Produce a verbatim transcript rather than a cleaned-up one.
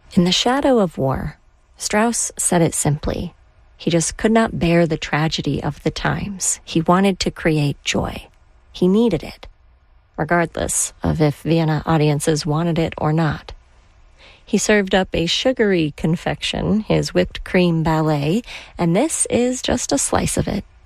In The Shadow of War, Strauss said it simply. He just could not bear the tragedy of the times. He wanted to create joy. He needed it, regardless of if Vienna audiences wanted it or not. He served up a sugary confection, his whipped cream ballet, and this is just a slice of it.